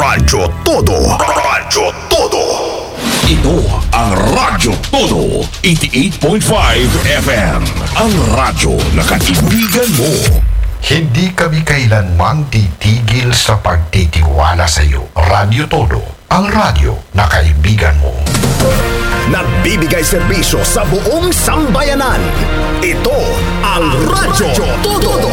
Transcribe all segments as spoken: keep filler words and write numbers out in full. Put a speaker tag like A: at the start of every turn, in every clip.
A: Radyo Todo. Radyo Todo. Ito ang Radyo Todo. eighty-eight point five F M. Ang radyo na kaibigan mo. Hindi kami kailanmang titigil sa pagtitiwala sa iyo. Radyo Todo. Ang radyo na kaibigan mo. Nagbibigay serbisyo sa buong sambayanan. Ito ang Radyo Todo.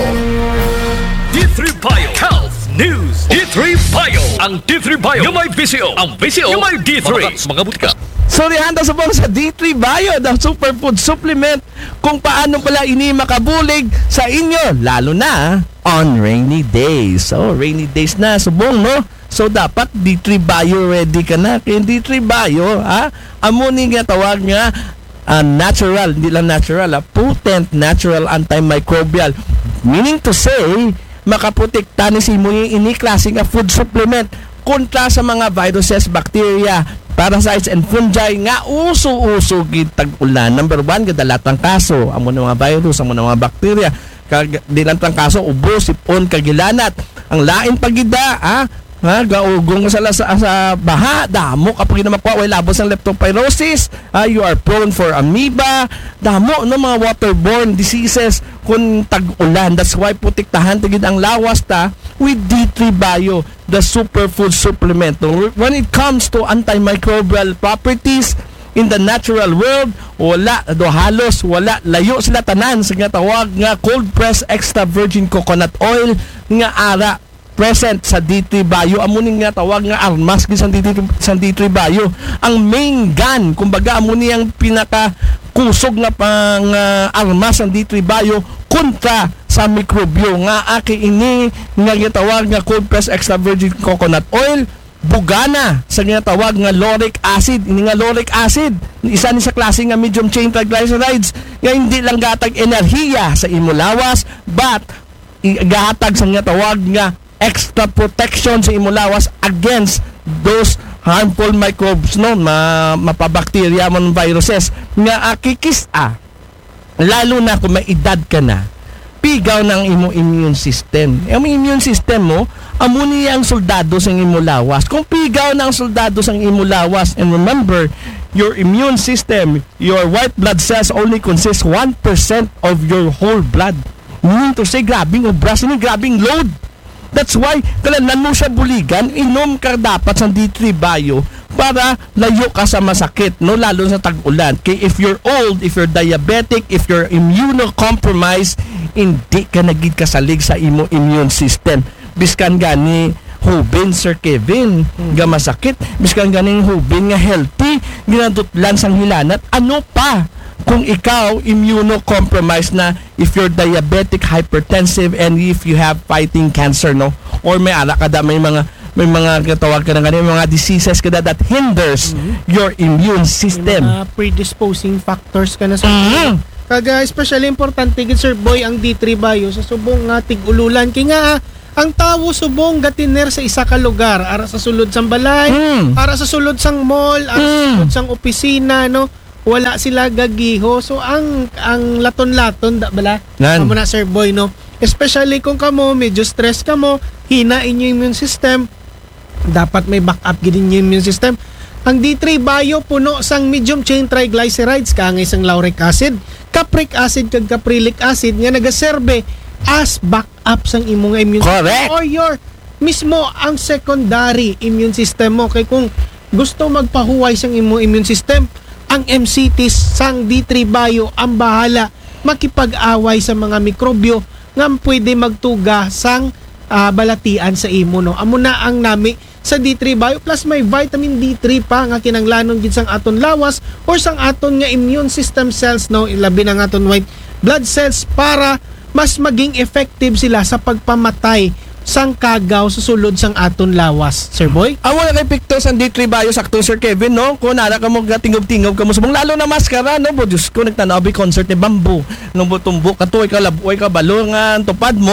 B: D three Bio Health News. D three Bio. Ang D three Bio yung may B C O. Ang B C O yung may D three. Mga butika.
C: Sorihan daw sa buong sa D three Bio, the superfood supplement, kung paano pala ini makabulig sa inyo, lalo na on rainy days. So, rainy days na, subong, no? So, dapat D three Bio ready ka na. Kaya D three Bio, ha? Amuni nga tawag nga, uh, natural, hindi lang natural, ha? Potent natural antimicrobial. Meaning to say, makaprotekta ni si mo yung ini klaseng food supplement kontra sa mga viruses, bacteria, parasites, and fungi nga uso-uso gitag ulan. Number one, kadalatang kaso. Amo ng mga virus, amo ng mga bacteria. Kadilatang kaso, ubo, sipon, kagilanat. Ang lain pagida, ha? Ha, gaugong sa, sa, sa baha, damo kapag namakuha, way labos ng leptospirosis, uh, you are prone for amoeba, damo no mga waterborne diseases kung tag-ulan. That's why putiktahan tigid ang lawas ta with D three Bio, the superfood supplement. When it comes to antimicrobial properties in the natural world, wala do halos wala layo sila tanan sa nga tawag nga cold press extra virgin coconut oil nga ara present sa D three Bio. Amunin nga tawag nga armas sa D three, sa D three Bio. Ang main gun, kumbaga amuni ang pinaka kusog na pang uh, armas ng D three Bio kontra sa mikrobyo nga aki ini nga gitawag nga cold press extra virgin coconut oil, bugana sa ginatawag nga lauric acid. Ini nga lauric acid, isa ni sa klase nga medium chain triglycerides nga hindi lang gatag enerhiya sa imo lawas, but gahatag sa ginatawag nga extra protection sa imulawas against those harmful microbes, no, ma mapabakterya man viruses nga akikis a lalo na kung may edad ka na, pigaw ng imo immune system. Ang immune system mo amuni ang soldado sa imulawas. Kung pigaw ng soldado sa imulawas, and remember, your immune system, your white blood cells only consist one percent of your whole blood. Meaning to say, grabing obras ni grabing load. That's why, kailangan mo siya buligan, inom ka dapat sa D three Bio para layo ka sa masakit, no? Lalo sa tag-ulan. Kaya if you're old, if you're diabetic, if you're immunocompromised, hindi ka nagid kasalig sa imo immune system. Biskan gani hubin, Sir Kevin, hmm. nga masakit. Biskan gani hubin nga healthy, ginadutlan sang hilanat. Ano pa? Kung ikaw immunocompromised na, if you're diabetic, hypertensive, and if you have fighting cancer, no, or may ala kada may mga may mga katawag ka na ganyan, mga diseases kada that hinders mm-hmm. your immune system.
D: May mga predisposing factors ka na sa mm-hmm. kaga especially importante gid Sir Boy ang D three Bio sa subong nga tig-ululan kay nga ang tawo subong gatiner sa isa ka lugar, ara sa sulod sang balay, mm. ara sa sulod sang mall, ara mm. sa sulod sang opisina, no, wala sila gagiho. So ang ang laton-laton da bala kamo na Sir Boy, no, especially kung kamo medyo stress kamo, hina inyo immune system, dapat may backup gid inyo immune system. Ang D three Bio puno sang medium chain triglycerides kangay sang lauric acid, capric acid kag caprylic acid nga nagaserbe as backup sang imong immune
C: Correct.
D: system or your mismo ang secondary immune system mo. Kay kung gusto magpahuway sang imong immune system, ang M C Ts sang D three Bio ang bahala makipag-away sa mga mikrobyo nga pwede magtuga sang uh, balatian sa imo, no. Amo na ang nami sa D three Bio, plus may vitamin D three pa nga kinanglanon gid sang aton lawas or sang aton nga immune system cells, no, ilabi na aton white blood cells para mas maging effective sila sa pagpamatay sang kagaw sa sulod sang aton lawas, Sir Boy.
C: Amo na kay pictures ang D three Bio sakto Sir Kevin, no? Kung nara ka mo gatingog-tingog ka mo subong lalo na maskara, no? Bo Diyos ko, nagtanaw bi concert ni Bamboo. Nung butumbok ka to, ikaw labuoy ka balo nga tupad mo.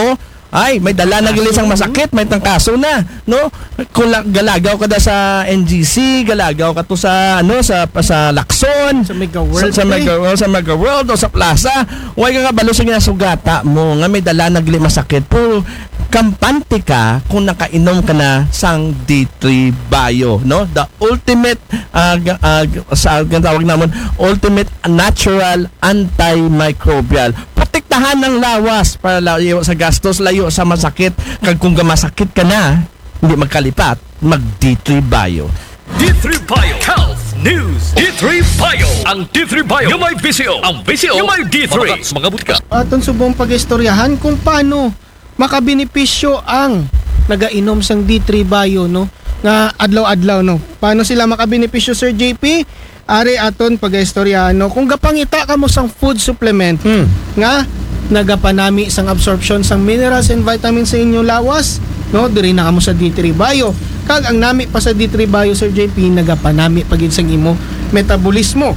C: Ay, may dala na gali sang masakit, may tangkaso na, no? Kung la- galagaw ka da sa N G C, galagaw ka to sa ano sa sa Lacson,
D: Sa Mega World,
C: sa, sa Mega World, sa Mega World o sa Plaza. Way ka kabalo sa ginasugata mo nga may dala na gali masakit. Pero kampante ka kung nakainom ka na sang D three Bio, no? The ultimate uh, g- uh, g- sa ang tawag naman, ultimate natural antimicrobial. Protektahan ng lawas para layo sa gastos, layo sa masakit. Kag kung masakit ka na, hindi magkalipat, mag D three Bio.
B: D three Bio Health News. D three Bio. Ang D three Bio yung may bisyo. Ang bisyo yung may D three. Mga butika.
D: Aton subong pag-istoryahan kung paano makabenepisyo ang nagainom sang D three Bio, no? Nga adlaw-adlaw, no? Paano sila makabenepisyo, Sir J P? Ari aton pag-istoryahan, no? Kung gapangita ka mo sang food supplement,
C: Hmm.
D: nga nagapanami sang absorption sang minerals and vitamins sa inyong lawas, no? Diri na kamo sa D three Bio. Kag ang nami pa sa D three Bio, Sir J P, nagapanami pagid sang imo metabolismo.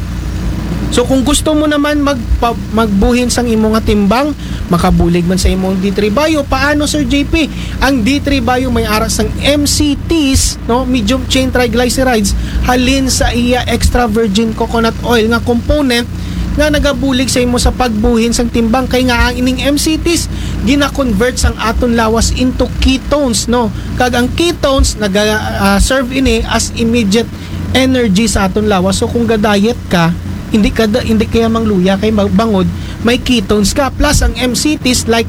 D: So kung gusto mo naman magpa, magbuhin sang imo nga timbang, makabulig man sa imong D three Bio, paano, Sir J P? Ang D three Bio may aras sang M C Ts, no, medium chain triglycerides, halin sa iya extra virgin coconut oil nga component nga nagabulig sa imo sa pagbuhin sang timbang. Kay nga ang ining M C Ts gina-convert sang aton lawas into ketones, no? Kag ang ketones naga uh, serve ini as immediate energy sa aton lawas. So kung ga-diet ka, hindi ka hindi kaya mangluya kay bangod, may ketones ka plus ang M C Ts like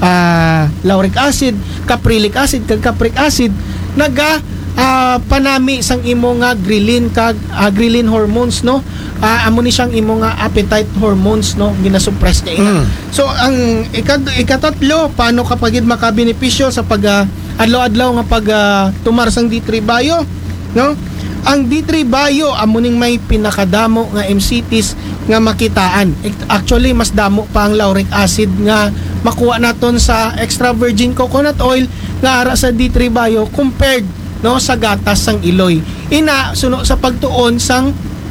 D: uh, lauric acid, caprylic acid, kag capric acid naga uh, panami sang imo nga ghrelin kag uh, ghrelin hormones, no? Uh, amo ni siyang imo nga appetite hormones, no, ginasuppress niya ina.
C: Mm.
D: So ang ikad ikatatlo, paano kapag makabenepisyo sa pag uh, adlaw-adlaw nga pag uh, tumar sang D three Bio, no? Ang D three Bio amo ning may pinakadamo nga M C Ts nga makitaan. Actually mas damo pa ang lauric acid nga makuha naton sa extra virgin coconut oil nga ara sa D three Bio compared, no, sa gatas sang iloy. Ina suno sa pagtuon sang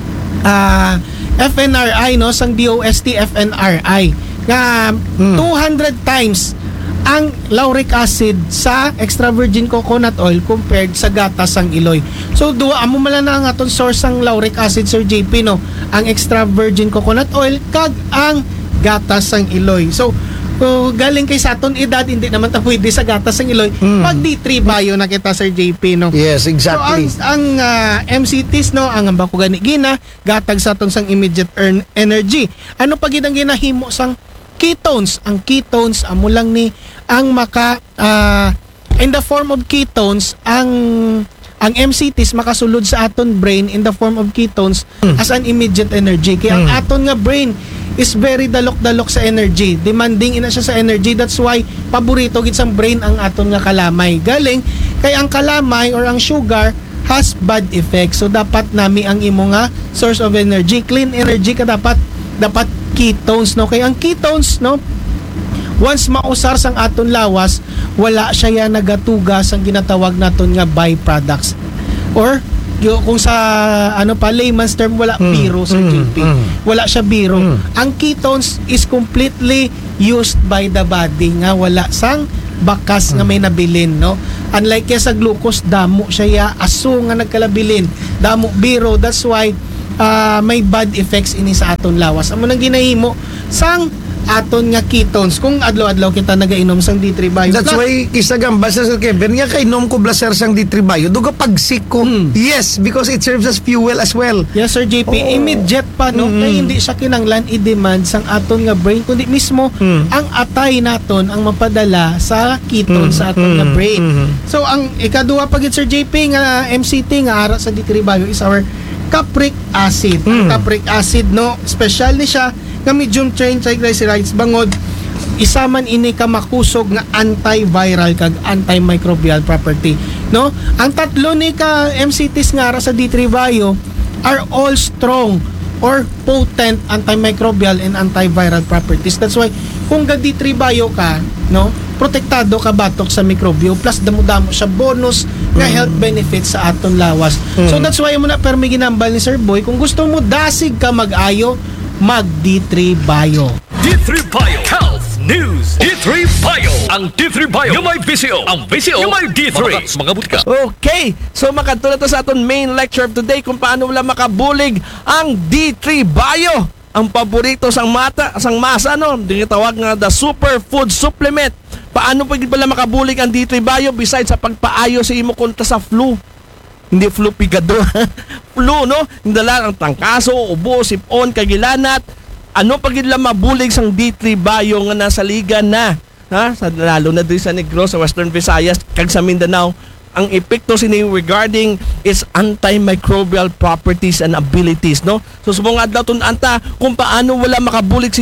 D: uh, F N R I, no, sang D O S T F N R I nga
C: Hmm.
D: two hundred times ang lauric acid sa extra virgin coconut oil compared sa gatas sang iloy. So duwa amo mala na ang aton source sang lauric acid, Sir J P, no, ang extra virgin coconut oil kag ang gatas sang iloy. So kung galing kay sa aton edad, hindi naman ta pwede sa gatas sang iloy.
C: Mm.
D: Pag D three Bio na kita, Sir J P, no.
C: Yes, exactly.
D: So ang, ang uh, M C Ts, no, ang ambang ko gani gina gatag sa aton sang immediate earn energy. Ano pa gid ang ginahimo sang ketones? Ang ketones amo lang ni ang maka uh, in the form of ketones, ang ang M C Ts makasulod sa aton brain in the form of ketones
C: Mm.
D: as an immediate energy. Kaya ang
C: Mm.
D: aton nga brain is very dalok-dalok sa energy. Demanding ina siya sa energy. That's why paborito gid sang brain ang aton nga kalamay. Galing kay ang kalamay or ang sugar has bad effects. So dapat nami ang imo nga source of energy, clean energy ka dapat dapat ketones, no. Kay ang ketones, no, once mausar sang aton lawas, wala siya ya nagatugas ang ginatawag naton nga byproducts. Or yo, kung sa ano pa layman's term, wala
C: Mm,
D: biro, Sir
C: mm,
D: J P.
C: mm.
D: Wala siya biro.
C: Mm.
D: Ang ketones is completely used by the body, nga wala sang bakas nga may nabilin, no. Unlike kaya sa glucose, damo siya ya aso nga nagkalabilin, damo biro. That's why uh, may bad effects ini sa aton lawas. Amo nang ginahimo sang aton nga ketones kung adlaw-adlaw kita nagainom sang D three Bio.
E: That's
D: Plus,
E: why kisagamba sa Sir Kevin nga kay nom ko blaser sang D three Bio duga pagsik ko.
D: Mm.
E: Yes, because it serves as fuel as well.
D: yes, Sir J P,
E: Oo.
D: immediate pa, no,
E: Mm.
D: kay hindi siya kinanglan i-demand sang aton nga brain kundi mismo
E: Mm.
D: ang atay naton ang mapadala sa ketones
E: Mm.
D: sa aton nga
E: Mm.
D: brain.
E: Mm.
D: So ang ikaduha pagit, Sir J P, nga M C T nga ara sa D three Bio is our capric acid. Ang
E: Mm.
D: capric acid, no, special ni siya nga medium chain triglycerides bangod isa man ini ka makusog nga antiviral kag antimicrobial property, no. Ang tatlo ni ka M C Ts nga ara sa D three Bio are all strong or potent antimicrobial and antiviral properties. That's why kung ga D three Bio ka, no, protektado ka batok sa mikrobyo plus damo-damo siya bonus nga health benefits sa aton lawas. So that's why mo na permi ginambal ni Sir Boy, kung gusto mo dasig ka mag-ayo, mag D three Bio.
B: D three Bio Health News D three Bio. Ang D three Bio yung may visyo. Ang visyo yung may D three. Mga, mga butika.
C: Okay, so makatulad to sa aton main lecture of today kung paano wala makabulig ang D three Bio. Ang paborito sang mata, sang masa, no? Dinitawag nga the superfood supplement. Paano pa gid pala makabulig ang D three Bio besides sa pagpaayo sa imo kontra sa flu? Hindi flu pigado. Flu, no? Hindi lang ang tangkaso, ubo, sipon, kagilanat. Ano pa gid lang mabulig sang D three Bio nga nasa liga na? Ha? Sa, lalo na din sa Negros, sa Western Visayas, kag sa Mindanao. Ang epekto sini regarding its antimicrobial properties and abilities, no? So subong adlaw tun anta kung paano wala makabulig si